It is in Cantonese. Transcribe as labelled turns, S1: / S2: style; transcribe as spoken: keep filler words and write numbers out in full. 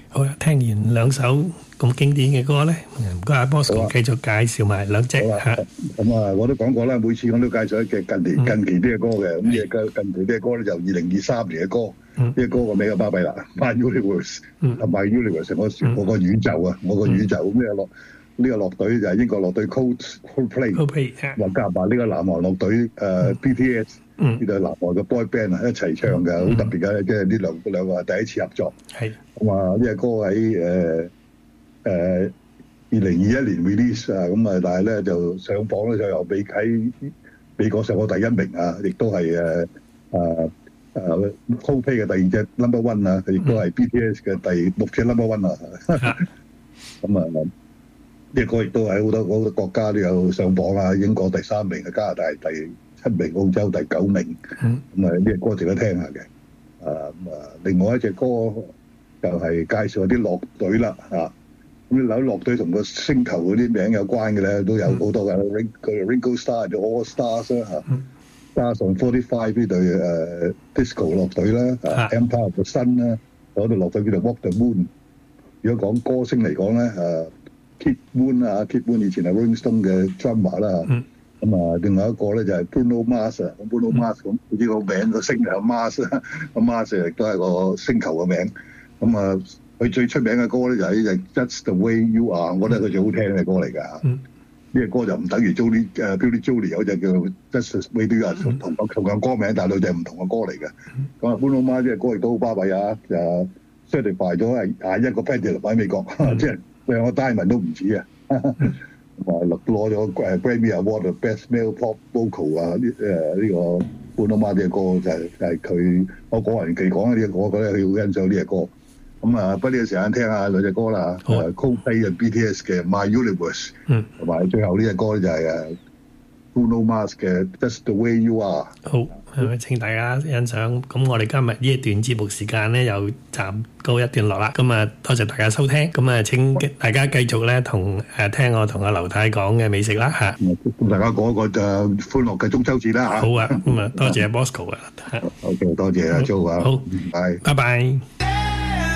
S1: 好啦，聽完兩首咁經典嘅歌咧，唔該阿 Bosco 繼續介紹埋兩隻嚇。
S2: 咁啊，我都講過啦，每次我都介紹一隻近年近期啲嘅歌嘅。咁呢個近期啲嘅歌咧就二零二三年嘅歌。呢個歌個名就巴閉啦 ，My Universe，同埋 Universe，我我個宇宙啊，我個宇宙咁呢個樂呢個樂隊就係英國樂隊 Coldplay，又夾埋呢個南韓樂隊誒 B T S。呢度南韓嘅 boy band 啊，一齊唱嘅，好特別嘅，即係呢兩兩個係第一次合作。係咁啊！呢隻歌喺誒誒二零二一年 release 啊，咁啊，但係咧就上榜咧就又未喺美國上過第一名啊，亦都係誒誒誒 Coldplay 嘅第二隻 number one 啊，亦都係 B T S 嘅第六隻 number one 啊。咁啊，呢隻歌亦都喺好多好多國家都有上榜啊，英國第三名，加拿大第七名，澳洲第九名，咁啊呢隻歌值得聽下嘅。啊咁啊，另外一隻歌就係介紹一啲樂隊啦嚇。咁啲樂隊同個星球嗰啲名有關嘅咧，都有好多嘅。Ring 佢 Ringo Starr 就 All Stars 啦嚇，加上四十五呢隊誒 disco 樂隊啦，Empire of the Sun 啦，有隊樂隊叫做 Walk the Moon。如果講歌星嚟講咧，誒 Kid Moon 啊 ，Kid Moon 以前係 Rolling Stone 嘅 drummer 啦。咁啊，另外一個咧就係 Bruno Mars 啊，咁 Bruno Mars 咁呢個名個星係 Mars 啊，個 Mars 亦都係個星球嘅名。咁啊，佢最出名嘅歌咧就係呢隻 Just the Way You Are，我覺得佢最好聽嘅歌嚟㗎。呢隻歌就唔等於 Jolie 誒 Billie Jolie 有隻叫 Just the Way You Are 同同同樣歌名，但係兩隻唔同嘅歌嚟嘅。咁啊 Bruno Mars 呢隻歌亦都好巴閉啊，就 certify 咗係廿一個 platinum喺美國，即係兩個 diamond 都唔止啊。咁啊攞攞咗誒 Grammy Award Best Male Pop Vocal 啊！呢誒呢個 Bruno Mars 嘅歌就係就係佢我個人嚟講呢隻歌，我覺得佢好欣賞呢隻歌。咁啊，不過呢個時間聽下兩隻歌啦嚇，誒 Coldplay 嘅 B T S 嘅 My Universe，同埋最後呢隻歌就係誒 Bruno Mars 嘅 Just the Way You Are。好。請大家欣賞。咁我哋今日呢一段節目時間咧，又暫告一段落啦。咁啊，多謝大家收聽。咁啊，請大家繼續咧同誒聽我同阿劉太講嘅美食啦嚇。咁大家講一個誒歡樂嘅中秋節啦嚇。好啊，咁啊，多謝 Bosco 啊。OK，多謝阿 Jo 啊。好，拜拜。拜拜。